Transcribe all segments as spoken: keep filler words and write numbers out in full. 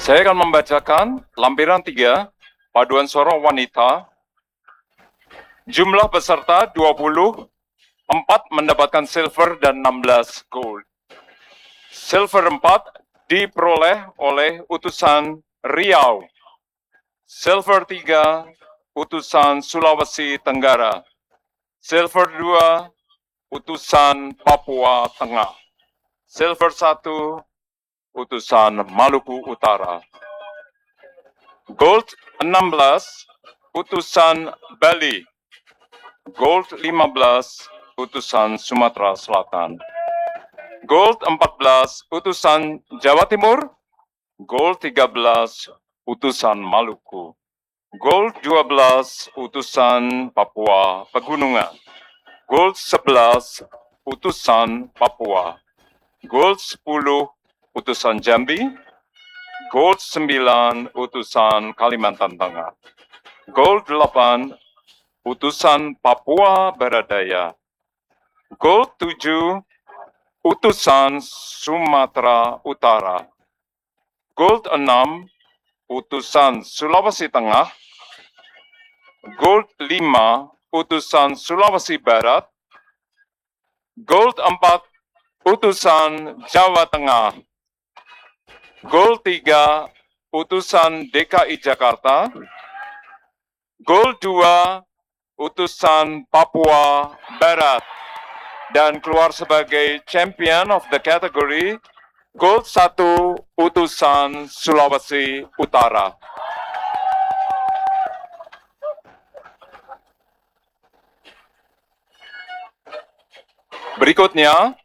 Saya akan membacakan lampiran tiga, paduan suara wanita. Jumlah peserta dua puluh empat mendapatkan silver dan enam belas gold. Silver empat diperoleh oleh utusan Riau. Silver tiga, utusan Sulawesi Tenggara. Silver dua, utusan Papua Tengah. Silver satu, utusan Maluku Utara. Gold enam belas, utusan Bali. Gold lima belas, utusan Sumatera Selatan. Gold empat belas, utusan Jawa Timur. Gold tiga belas, utusan Maluku. Gold dua belas, utusan Papua Pegunungan. Gold sebelas, utusan Papua. Gold sepuluh, utusan Jambi. Gold sembilan, utusan Kalimantan Tengah. Gold delapan, utusan Papua Barat Daya. Gold tujuh, utusan Sumatera Utara. Gold enam, utusan Sulawesi Tengah. Gold lima, utusan Sulawesi Barat. Gold empat, utusan Jawa Tengah. Gold tiga, utusan D K I Jakarta. Gold dua, utusan Papua Barat. Dan keluar sebagai champion of the category, Gold satu, utusan Sulawesi Utara. Berikutnya,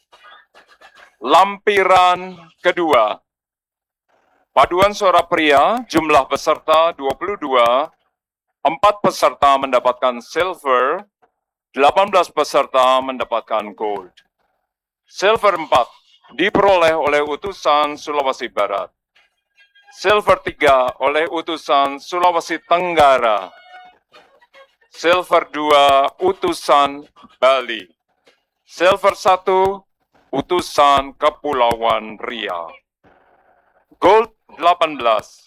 lampiran kedua. Paduan suara pria, jumlah peserta dua puluh dua, empat peserta mendapatkan silver, delapan belas peserta mendapatkan gold. Silver empat diperoleh oleh utusan Sulawesi Barat. Silver tiga oleh utusan Sulawesi Tenggara. Silver dua, utusan Bali. Silver satu, utusan Kepulauan Riau. Gold delapan belas,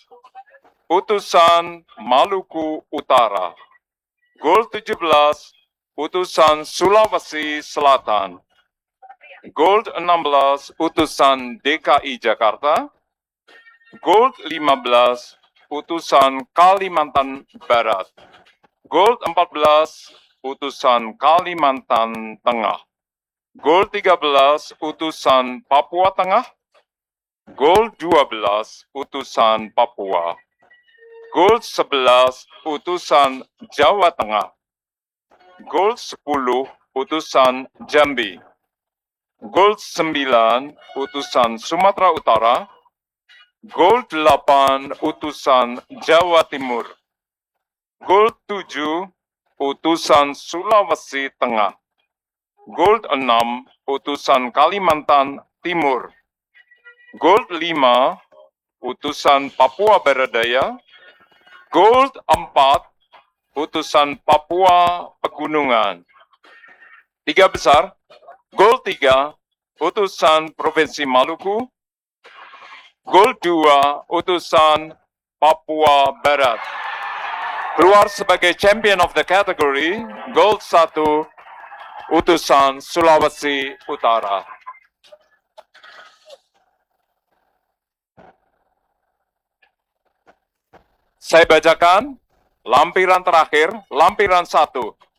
utusan Maluku Utara. Gold tujuh belas, utusan Sulawesi Selatan. Gold enam belas, utusan D K I Jakarta. Gold lima belas, utusan Kalimantan Barat. Gold empat belas, utusan Kalimantan Tengah. Gold tiga belas, utusan Papua Tengah. Gold dua belas, utusan Papua. Gold sebelas, utusan Jawa Tengah. Gold sepuluh, utusan Jambi. Gold sembilan, utusan Sumatera Utara. Gold delapan, utusan Jawa Timur. Gold tujuh, utusan Sulawesi Tengah. Gold enam, utusan Kalimantan Timur. Gold lima, utusan Papua Barat Daya. Gold empat, utusan Papua Pegunungan. Tiga besar. Gold tiga, utusan Provinsi Maluku. Gold dua, utusan Papua Barat. Keluar sebagai champion of the category, gold satu, utusan Sulawesi Utara. Saya bacakan lampiran terakhir, lampiran satu.